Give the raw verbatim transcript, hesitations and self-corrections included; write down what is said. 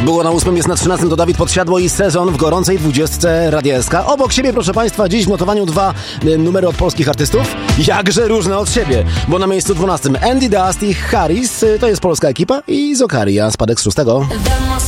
Było na ósmym, jest na trzynastym, to Dawid Podsiadło i Sezon w gorącej dwudziestce Radia S K. Obok siebie, proszę Państwa, dziś w notowaniu dwa y, numery od polskich artystów, jakże różne od siebie, bo na miejscu dwunastym Andy Dust i Harris, y, to jest polska ekipa, i Zokaria, spadek z szóstego.